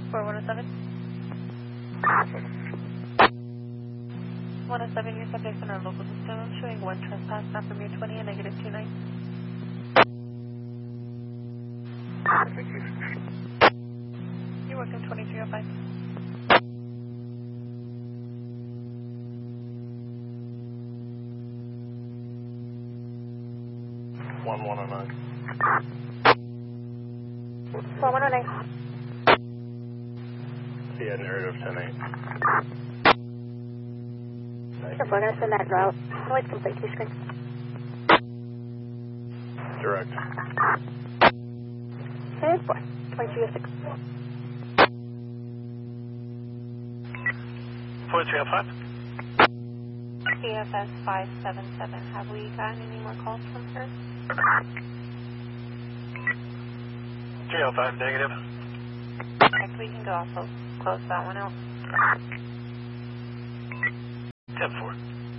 4107. 107, your subject's in our local system. I'm showing one trespass, not from your 20 and negative 29. You're working 2305. One 109. 4109. Yeah, narrative 10-8. Sure, we're going to send that route. Noise complete to your screen. Direct. And 4. 2306. 4305. CFS 577. Have we gotten any more calls from her? 305 negative. Next we can go also close that one out. 10-4.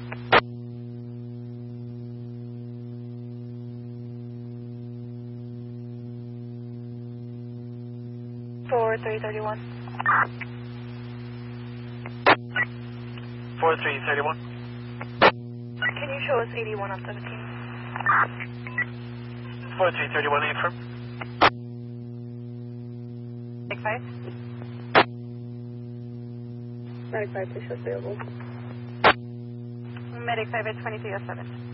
For 331. 4331. Can you show us 81 on 17? 4331 affirm. Medic 5? Medic 5, please show us available. Medic 5 at 2307.